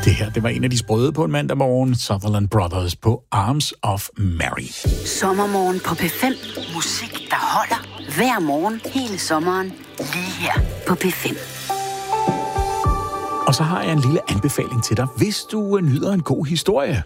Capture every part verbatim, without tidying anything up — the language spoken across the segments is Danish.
Det her, det var en af de sprøde på en mandag morgen. Sutherland Brothers på Arms of Mary. Sommermorgen på P fem. Musik, der holder hver morgen hele sommeren. Lige her på P fem. Og så har jeg en lille anbefaling til dig, hvis du nyder en god historie.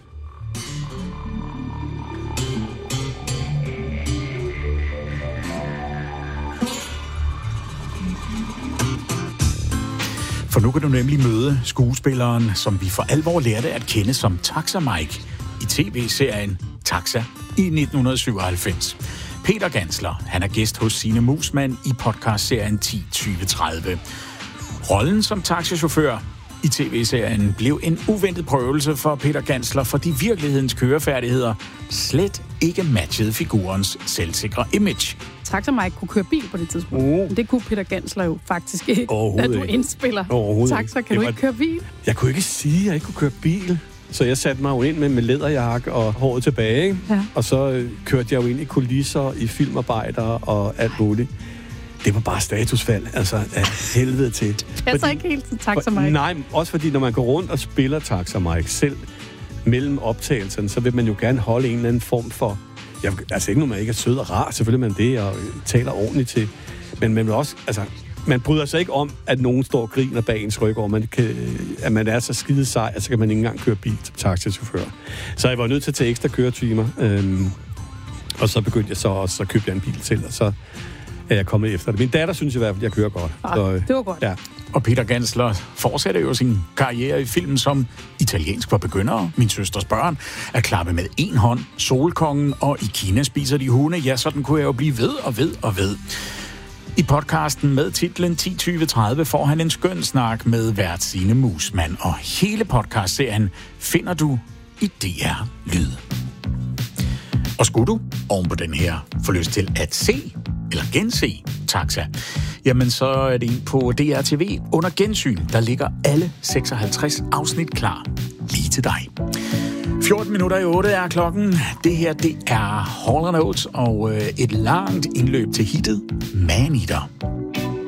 For nu kan du nemlig møde skuespilleren, som vi for alvor lærte at kende som Taxa Mike i tv-serien Taxa i nitten syvoghalvfems. Peter Gantzler, han er gæst hos Signe Muusmann i podcastserien ti tyve tredive. Rollen som taxachauffør i tv-serien blev en uventet prøvelse for Peter Gantzler, fordi virkelighedens kørefærdigheder slet ikke matchede figurens selvsikre image. Taxa Mike kunne køre bil på det tidspunkt. Oh. Men det kunne Peter Gantzler jo faktisk ikke. Da du indspiller Taxa, kan du ikke køre bil? Jeg kunne ikke sige, at jeg ikke kunne køre bil. Så jeg satte mig jo ind med, med læderjakke og håret tilbage. Ikke? Ja. Og så øh, kørte jeg jo ind i kulisser, i filmarbejder og alt muligt. Det var bare statusfald, altså af helvede til. Det passer ikke helt til Taxa Mike. Nej, også fordi når man går rundt og spiller Taxa Mike selv mellem optagelserne, så vil man jo gerne holde en eller anden form for... Jeg, altså ikke når man ikke er sød og rar, selvfølgelig man det, og taler ordentligt til. Men man vil også... Altså, man bryder sig ikke om, at nogen står og griner bag ens ryg, og man kan, at man er så skide sej, at så kan man ikke engang køre bil som taxachauffør. Så jeg var nødt til at tage ekstra køretimer, øhm, og så begyndte jeg så også, så købte jeg en bil til, og så er jeg kommet efter det. Min datter synes i hvert fald, at jeg kører godt. Ah, så, det var godt. Ja. Og Peter Gantzler fortsætter jo sin karriere i filmen som Italiensk for begyndere, Min søsters børn, At klappe med en hånd, Solkongen og I Kina spiser de hunde. Ja, sådan kunne jeg jo blive ved og ved og ved. I podcasten med titlen ti tyve tredive får han en skøn snak med vært Signe Muusmann, og hele podcastserien finder du i D R Lyd. Og skulle du oven på den her få lyst til at se eller gense Taxa, jamen så er det en på D R T V under gensyn. Der ligger alle seksoghalvtreds afsnit klar lige til dig. fjorten minutter i otte er klokken. Det her, det er Hall and Oates og øh, et langt indløb til hittet Man Eater.